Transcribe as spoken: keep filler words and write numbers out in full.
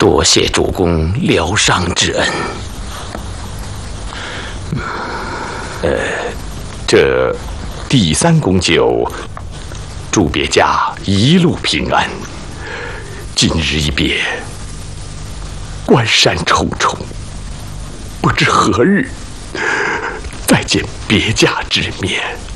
多谢主公疗伤之恩。 呃，这第三公酒，祝别家一路平安。今日一别，关山重重，不知何日再见别家之面。